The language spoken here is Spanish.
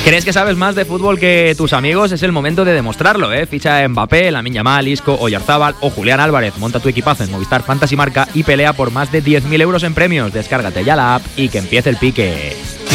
¿Crees que sabes más de fútbol que tus amigos? Es el momento de demostrarlo, ¿eh? Ficha a Mbappé, Lamine Yamal, Isco, Oyarzabal o Julián Álvarez. Monta tu equipazo en Movistar Fantasy Marca y pelea por más de 10.000 euros en premios. Descárgate ya la app y que empiece el pique.